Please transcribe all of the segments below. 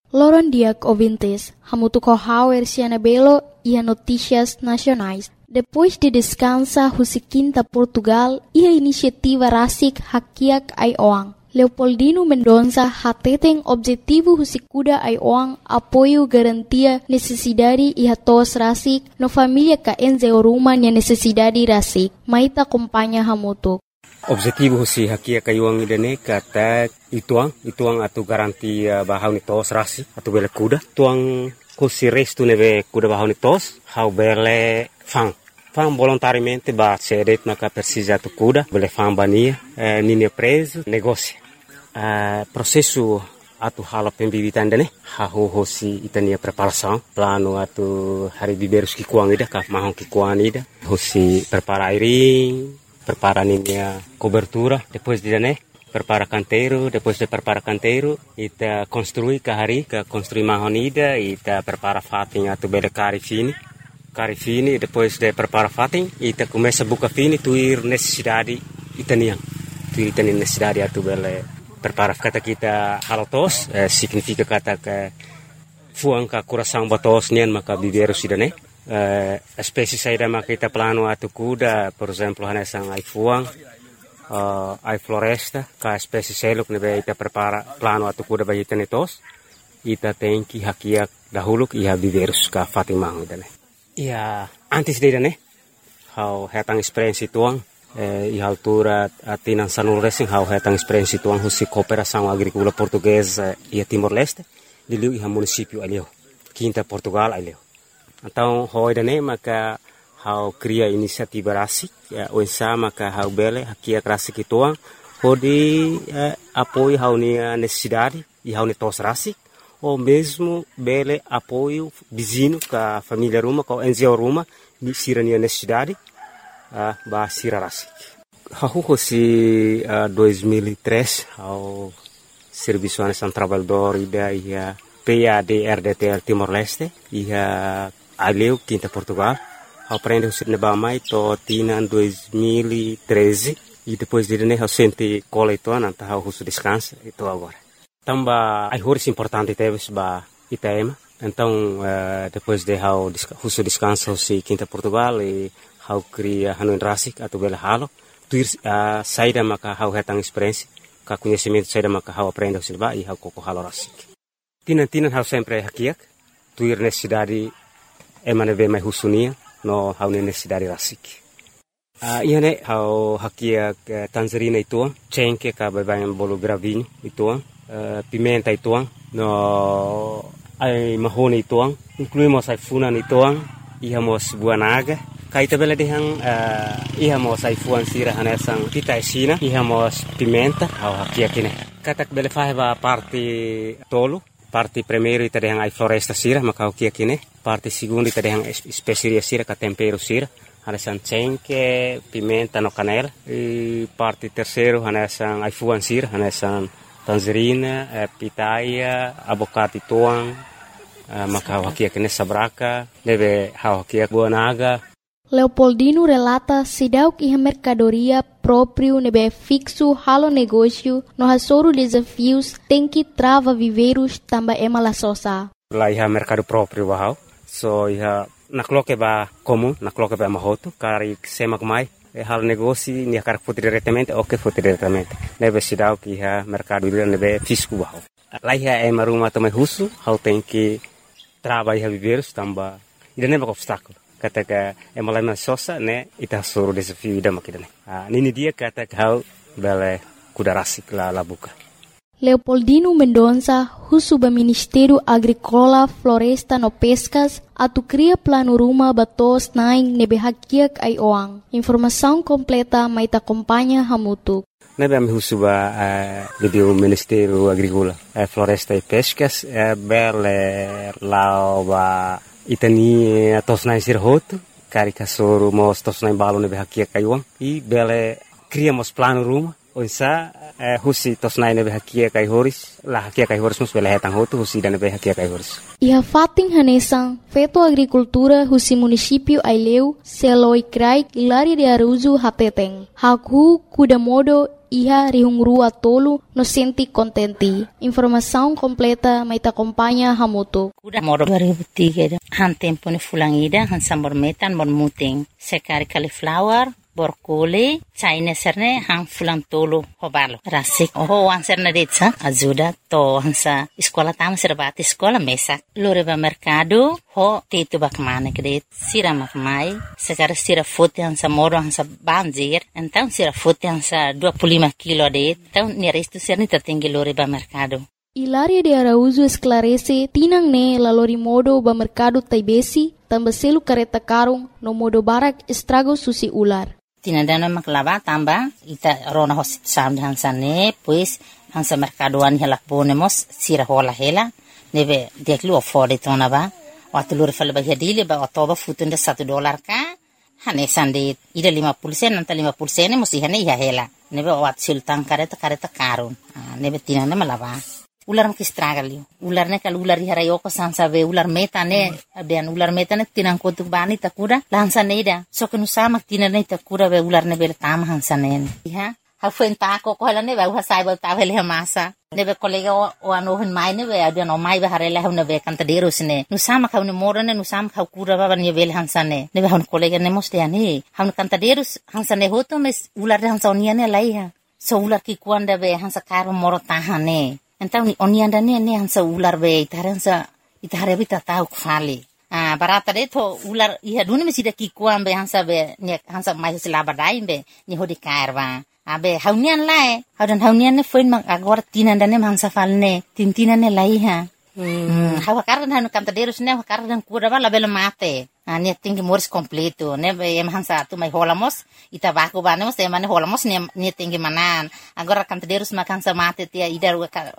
Loron diak ouvintes, hamutu kohauer sianabelo e notícias nacionais. Depois de descansa husikinta Portugal e a iniciativa Rasik Hakiak Aioang. Leopoldino Mendonça hateten objetivo husikuda Aioang apoio garantia necessidade e hatos Rasik no família ka enze oruma nia necessidade Rasik. Maita acompanha hamutu. Objetivo si Hakiak Aioang idane kata ituang atu garantia bahau ni tos Rasik atu bele kuda. Tuang kusi restu neve kuda bahau ni tos hau bele fang volontariamente ba sedet naka precisa tu kuda bele fambania nini preso negócio processo atu hala pembibitan dane haho hosi itania preparação plano atu hari biberus ki kuang ida ka mahon ki kuang ida hosi prepara airing prepara ninia cobertura depois de dane prepara canteiro depois de prepara canteiro ita construi ka construi mahon ida ita prepara fating atu bele cari fini depois de prepara fating ita começa buka fini tuir necessidade itanian necessidade atu bele prepara kata kita halotos significa kata que fuang ka coração batos nian maka biberu sidane espécie saída maka kita plano atu kuda por exemplo hanesang ai fuang ai floresta ka espécie seluk nebe ita prepara plano atu kuda bagi tenetos ita tenki hakiak dahuluk ia biberus ka fatimah idane. Ia antes de né, how hetang experiência tuang e altura atinan sanul racing how hetang experiência tuang husi cooperação agrícola portuguesa e Timor-Leste de liu iha município alio quinta Portugal alio. Então hoje né maka how cria inisiativa Rasik o ensa maka how bele hakia Rasik tuang hodi apoio how ni necessidade e how ni tos Rasik ou mesmo bele apoio vizinho com a família Ruma, com a NGO Ruma, de sirania necessidade, ba sira Rasik. Hahu si 2003 ao Serviço Nacional Trabalhador ida ia PAD-RDTL Timor-Leste ia aleu quinta Portugal, aprende o sirneba mai to tina 2013 e depois de né ao sente coleitona, tá ao russo descansa e tô agora. Tamba ai horas importante teves ba Itaema. Então depois de how huso descanso si quinta Portugal e how cria hanuin Rasik atau bela halo tuir saída maka how hetang experiência ka conhecimento saída maka how aprende silba e how koko halo Rasik. Tinan how sempre hakiak tuir necessidade emane be mai husunia no how necessidade Rasik. Iane how hakiak Tanzania itu cengke ka bebangan bolu gravinho itu pimenta ituang no ai mahoni ituang incluímos ai funan ituang ihamos buanaga kaita bela dehang ihamos ai fuan sira hanesang pita sina ihamos pimenta au hakia kine katak bela faiva parte tolo parte primeiro ita dehang ai floresta sira maka hakia kine parte segundo ita dehang specie sira ka tempero sira hanesang cengke pimenta no canela e parte terceiro hanesang ai fuan sira hanesang tangerina, pitaia, abocate tuang, maka hakia kene sabraka, deve hakia buanaga. Leopoldino relata sidauk iha mercadoria próprio nebe fixo halo negócio no hasoro desafios tem que trava viveiros tamba emala sosa. Lá iha mercado próprio bahau, so iha nakloke ba comum, nakloke ba mahoto, kari semak mai. Hal negócio ni akar foto diretamente ou que foto diretamente nebe sidau que ha mercado livre nebe fisco bahau lá é maruma também russo how tem que trabalhar viver tamba ida nebe obstáculo kata que é malama sosa né ita soro desafio ida makidane nini dia kata que how bele kuda Rasik la buka. Leopoldino Mendonça, Husuba Ministério Agrícola, Floresta no Pescas, atu cria plano ruma batos naing nebe hakiak Aioang. Informação completa mai ta acompanha hamutu. Nebe am Husuba o Ministério Agrícola, Floresta e Pescas, bele lauba itani tos naing sirhoto, karika soro mos tos naing balo nebe hakiak Aioang e bele criamos plano ruma Onsa husi tosnai nebe hakia kai horis la hakia kai horis mus bela hetang hotu husi dan nebe hakia kai horis. Iha fating hanesang feto agricultura husi município Aileu seloi krai Hilaria de Araújo hateteng. Haku kuda modo iha rihungrua tolu no senti contenti. Informação completa maita acompanha hamoto. Kuda modo 2003 han tempo ni fulangida han sambor metan bon muting. Sekari cauliflower borkole China serne hang fulang tolo hobalo rasik ho anserne detsa ajuda to hansa sekolah tam serbati sekolah mesak loreba mercado ho tetu bakmane kede sira makmai sekarang sira foto hansa moro hansa banjir então sira foto hansa 25 kilo de então ni resto serni tertinggi loreba mercado. Hilaria de Araújo esclarece tinang ne lalori modo ba mercado taibesi tambaselu kareta karung no modo barak estrago susi ular. Tinadana maklaba tamba ita rona hosit sam hansane pues hansa mercadoan hela ponemos sira hola hela neve deklu afford tona ba watulur falba hedile ba todo futunda $1 ka hane sande ida 50% nanta 50% musi hane ya hela neve wat sultan kareta karun neve tinana malaba ular makistragali ular ne kal ular harayo ko sansa ve ular metane abian ular metane tinang ko bani takuda lansa neida so kenu sama tinane takuda ve ular ne bel tam hansanen ha fenta ko hala ne ve hasai ba ta vele masa ne ve kolega o ano hin mai ne ve abian o mai ba harela hune ve kanta deros ne nu sama kau ne morane nu sama kau kura ba ne vel hansane ne ve hun kolega ne moste ani hun kanta deros hansane hoto mes ular hansonia ne laiha so ular ki kuanda ve hansa karo moro tahane. Então onianda ne hansa ular be itare bita tau kfali barata de to ular iha duni mesida ki kuambe hansa be ne hansa mai sila badai be ni hodi karwa abe haunian lae haunian ne foin mang agora tinanda ne hansa falne tintina ne laiha hawa kardan hanu kanta derus ne kardan kuda bala bela mate ne tinggi moris completo ne em hansa tu mai holamos ita baku banemos e mane holamos ne tinggi manan agora kanta derus makan sa mate tia idar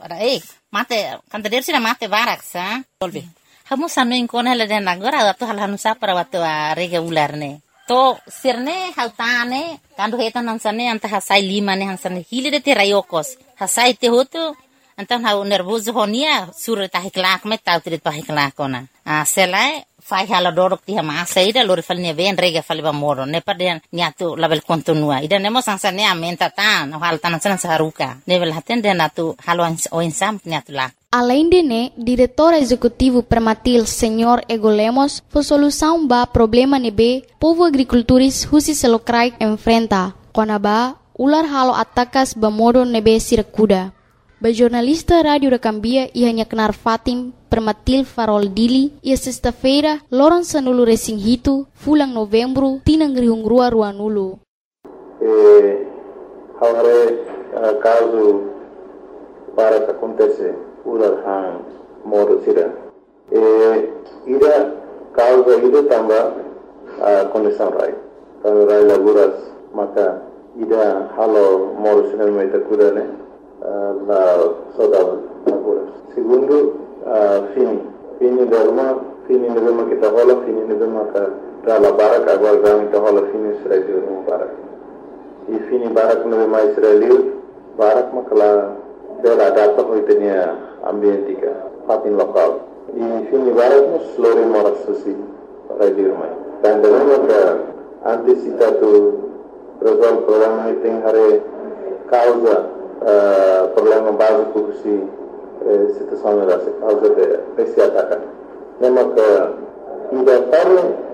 mate kanta derus na mate barak sa tolvi hamu sanu inkona la den agora tu hal hanu sa para watu rega ular ne to sirne hautane kandu hetan hansane anta hasai lima ne hansane hile de terayokos hasai te hotu antan hau nervoso honia sur tahiklak me tau trit tahiklak ona selai fai hala dorok ti masa ida lori falne ven rega falba moro ne paden niatu label kontinua ida nemo sansane amenta tan hal tanan san saruka level haten den atu halwan o insam niatu la. Além de ne, diretor executivo permatil Senhor Ego Lemos, foi solução ba problema nebe povo agricultores husi selokrai enfrenta. Konaba ular halo atakas ba modo nebe sirakuda. Ba jornalista Rádio da Cambia ia nyaknar Fatim permatil Farol Dili ia sexta-feira loron sanulu resing hitu fulang novembro tinang rihungrua ruanulu. Agora caso para que acontece ular hang modo sira ida causa ida tamba condição rai kalau rai laguras maka ida halo modo sira meta kuda ne la saudade laguras segundo fini derma kita hola fini derma ka dala barak agora kita hola fini sira derma barak e fini barak no mais israeli barak makala dela data hoitenia ambientika fatin lokal e fini barak no slore moras susi para dirmai dan derma ka antisipatu resolve problema tem hare causa problema básico si situação da causa de esse ataque nema ka ida parle